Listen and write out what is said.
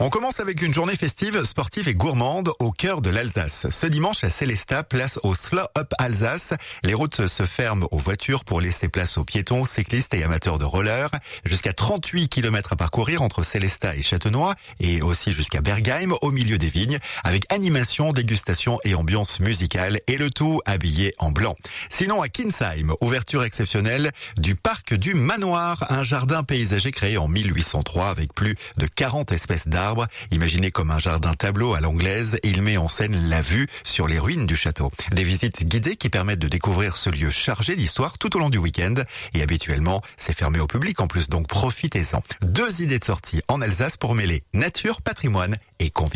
On commence avec une journée festive, sportive et gourmande au cœur de l'Alsace. Ce dimanche à Sélestat, place au Slow Up Alsace. Les routes se ferment aux voitures pour laisser place aux piétons, cyclistes et amateurs de roller. Jusqu'à 38 km à parcourir entre Sélestat et Châtenois et aussi jusqu'à Bergheim au milieu des vignes avec animation, dégustation et ambiance musicale et le tout habillé en blanc. Sinon à Kinsheim, ouverture exceptionnelle du parc du Manoir, un jardin paysager créé en 1803 avec plus de 40 espèces d'arbres. Imaginé comme un jardin tableau à l'anglaise, il met en scène la vue sur les ruines du château. Des visites guidées qui permettent de découvrir ce lieu chargé d'histoire tout au long du week-end. Et habituellement, c'est fermé au public en plus, donc profitez-en. 2 idées de sortie en Alsace pour mêler nature, patrimoine et convivialité.